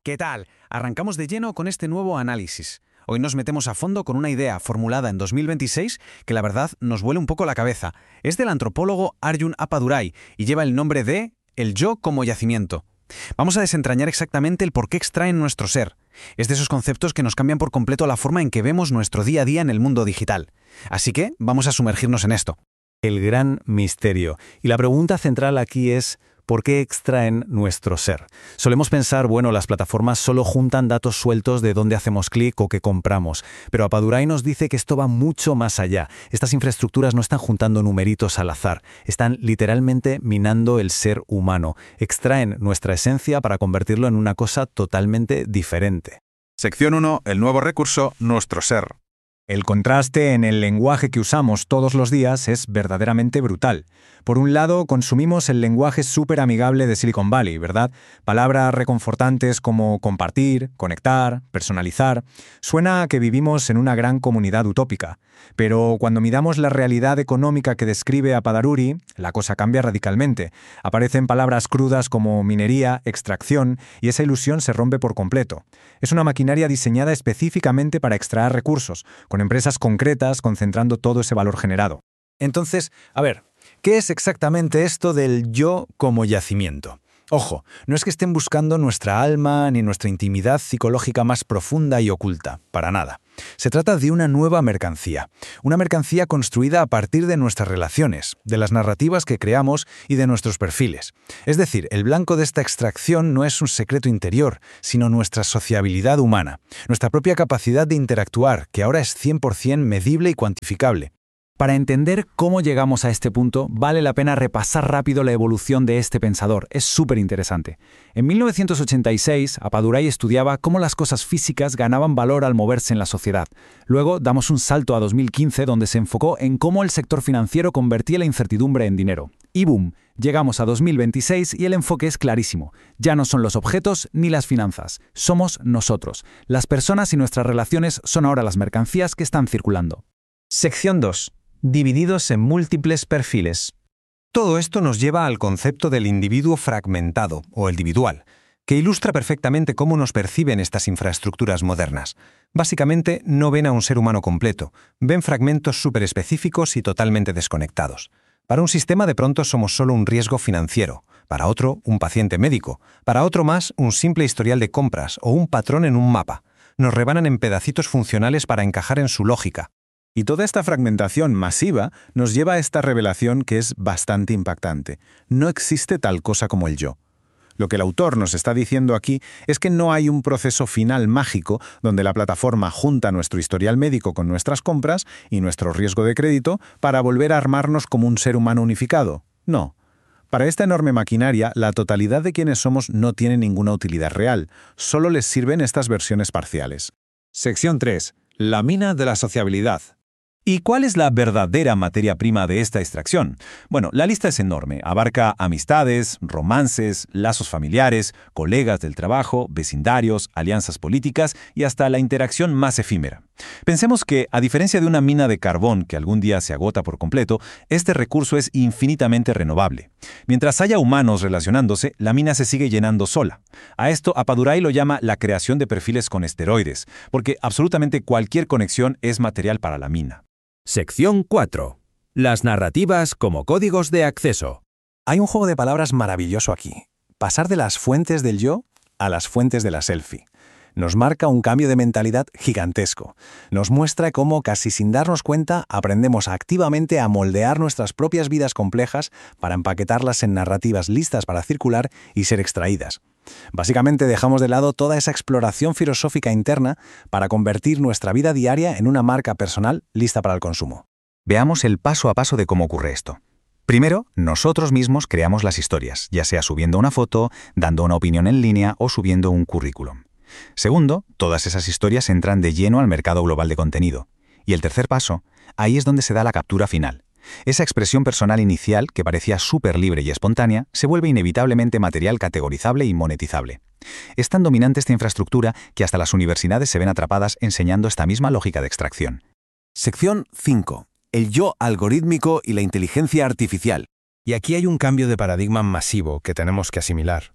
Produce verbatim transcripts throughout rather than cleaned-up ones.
¿Qué tal? Arrancamos de lleno con este nuevo análisis. Hoy nos metemos a fondo con una idea formulada en dos mil veintiséis que la verdad nos vuela un poco la cabeza. Es del antropólogo Arjun Appadurai y lleva el nombre de el yo como yacimiento. Vamos a desentrañar exactamente el por qué extraen nuestro ser. Es de esos conceptos que nos cambian por completo la forma en que vemos nuestro día a día en el mundo digital. Así que vamos a sumergirnos en esto. El gran misterio. Y la pregunta central aquí es: ¿por qué extraen nuestro ser? Solemos pensar, bueno, las plataformas solo juntan datos sueltos de dónde hacemos clic o qué compramos. Pero Appadurai nos dice que esto va mucho más allá. Estas infraestructuras no están juntando numeritos al azar. Están literalmente minando el ser humano. Extraen nuestra esencia para convertirlo en una cosa totalmente diferente. Sección uno. El nuevo recurso, nuestro ser. El contraste en el lenguaje que usamos todos los días es verdaderamente brutal. Por un lado, consumimos el lenguaje súper amigable de Silicon Valley, ¿verdad? Palabras reconfortantes como compartir, conectar, personalizar. Suena a que vivimos en una gran comunidad utópica. Pero cuando miramos la realidad económica que describe Appadurai, la cosa cambia radicalmente. Aparecen palabras crudas como minería, extracción, y esa ilusión se rompe por completo. Es una maquinaria diseñada específicamente para extraer recursos, con empresas concretas concentrando todo ese valor generado. Entonces, a ver, ¿qué es exactamente esto del yo como yacimiento? Ojo, no es que estén buscando nuestra alma ni nuestra intimidad psicológica más profunda y oculta, para nada. Se trata de una nueva mercancía, una mercancía construida a partir de nuestras relaciones, de las narrativas que creamos y de nuestros perfiles. Es decir, el blanco de esta extracción no es un secreto interior, sino nuestra sociabilidad humana, nuestra propia capacidad de interactuar, que ahora es cien por cien medible y cuantificable. Para entender cómo llegamos a este punto, vale la pena repasar rápido la evolución de este pensador. Es súper interesante. En mil novecientos ochenta y seis, Appadurai estudiaba cómo las cosas físicas ganaban valor al moverse en la sociedad. Luego damos un salto a dos mil quince, donde se enfocó en cómo el sector financiero convertía la incertidumbre en dinero. Y boom, llegamos a dos mil veintiséis y el enfoque es clarísimo. Ya no son los objetos ni las finanzas, somos nosotros. Las personas y nuestras relaciones son ahora las mercancías que están circulando. Sección dos. Divididos en múltiples perfiles. Todo esto nos lleva al concepto del individuo fragmentado, o el individual, que ilustra perfectamente cómo nos perciben estas infraestructuras modernas. Básicamente, no ven a un ser humano completo, ven fragmentos superespecíficos y totalmente desconectados. Para un sistema de pronto somos solo un riesgo financiero, para otro un paciente médico, para otro más un simple historial de compras o un patrón en un mapa. Nos rebanan en pedacitos funcionales para encajar en su lógica. Y toda esta fragmentación masiva nos lleva a esta revelación que es bastante impactante. No existe tal cosa como el yo. Lo que el autor nos está diciendo aquí es que no hay un proceso final mágico donde la plataforma junta nuestro historial médico con nuestras compras y nuestro riesgo de crédito para volver a armarnos como un ser humano unificado. No. Para esta enorme maquinaria, la totalidad de quienes somos no tiene ninguna utilidad real. Solo les sirven estas versiones parciales. Sección tres. La mina de la sociabilidad. ¿Y cuál es la verdadera materia prima de esta extracción? Bueno, la lista es enorme. Abarca amistades, romances, lazos familiares, colegas del trabajo, vecindarios, alianzas políticas y hasta la interacción más efímera. Pensemos que, a diferencia de una mina de carbón que algún día se agota por completo, este recurso es infinitamente renovable. Mientras haya humanos relacionándose, la mina se sigue llenando sola. A esto Appadurai lo llama la creación de perfiles con esteroides, porque absolutamente cualquier conexión es material para la mina. Sección cuatro. Las narrativas como códigos de acceso. Hay un juego de palabras maravilloso aquí. Pasar de las fuentes del yo a las fuentes de la selfie. Nos marca un cambio de mentalidad gigantesco. Nos muestra cómo, casi sin darnos cuenta, aprendemos activamente a moldear nuestras propias vidas complejas para empaquetarlas en narrativas listas para circular y ser extraídas. Básicamente dejamos de lado toda esa exploración filosófica interna para convertir nuestra vida diaria en una marca personal lista para el consumo. Veamos el paso a paso de cómo ocurre esto. Primero, nosotros mismos creamos las historias, ya sea subiendo una foto, dando una opinión en línea o subiendo un currículum. Segundo, todas esas historias entran de lleno al mercado global de contenido. Y el tercer paso, ahí es donde se da la captura final. Esa expresión personal inicial, que parecía súper libre y espontánea, se vuelve inevitablemente material categorizable y monetizable. Es tan dominante esta infraestructura que hasta las universidades se ven atrapadas enseñando esta misma lógica de extracción. Sección cinco. El yo algorítmico y la inteligencia artificial. Y aquí hay un cambio de paradigma masivo que tenemos que asimilar.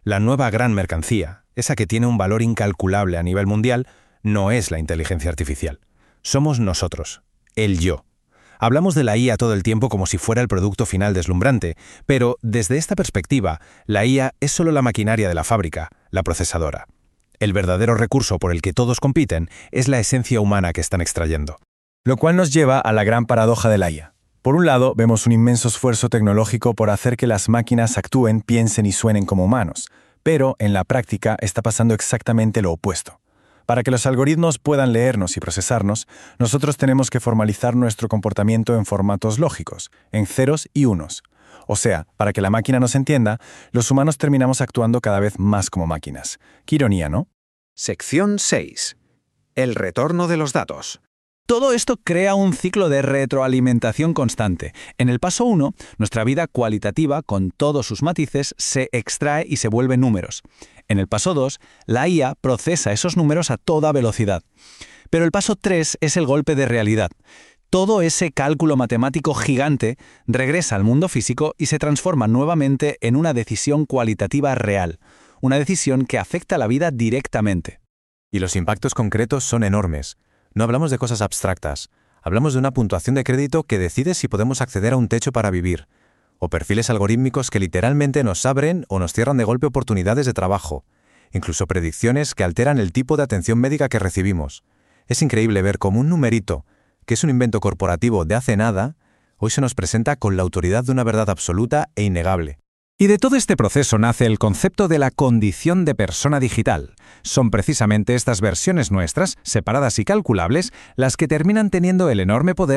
La nueva gran mercancía, esa que tiene un valor incalculable a nivel mundial, no es la inteligencia artificial. Somos nosotros, el yo. Hablamos de la I A todo el tiempo como si fuera el producto final deslumbrante, pero desde esta perspectiva, la I A es solo la maquinaria de la fábrica, la procesadora. El verdadero recurso por el que todos compiten es la esencia humana que están extrayendo. Lo cual nos lleva a la gran paradoja de la I A. Por un lado, vemos un inmenso esfuerzo tecnológico por hacer que las máquinas actúen, piensen y suenen como humanos, pero en la práctica está pasando exactamente lo opuesto. Para que los algoritmos puedan leernos y procesarnos, nosotros tenemos que formalizar nuestro comportamiento en formatos lógicos, en ceros y unos. O sea, para que la máquina nos entienda, los humanos terminamos actuando cada vez más como máquinas. Qué ironía, ¿no? Sección seis. El retorno de los datos. Todo esto crea un ciclo de retroalimentación constante. En el paso uno, nuestra vida cualitativa, con todos sus matices, se extrae y se vuelve números. En el paso dos, la I A procesa esos números a toda velocidad. Pero el paso tres es el golpe de realidad. Todo ese cálculo matemático gigante regresa al mundo físico y se transforma nuevamente en una decisión cualitativa real, una decisión que afecta a la vida directamente. Y los impactos concretos son enormes. No hablamos de cosas abstractas. Hablamos de una puntuación de crédito que decide si podemos acceder a un techo para vivir, o perfiles algorítmicos que literalmente nos abren o nos cierran de golpe oportunidades de trabajo, incluso predicciones que alteran el tipo de atención médica que recibimos. Es increíble ver cómo un numerito, que es un invento corporativo de hace nada, hoy se nos presenta con la autoridad de una verdad absoluta e innegable. Y de todo este proceso nace el concepto de la condición de persona digital. Son precisamente estas versiones nuestras, separadas y calculables, las que terminan teniendo el enorme poder